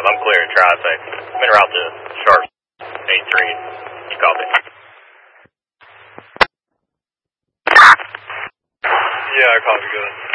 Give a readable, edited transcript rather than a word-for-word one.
I'm clear in traffic. I'm en route to Sharp 83. You copy? Yeah, I copy, good.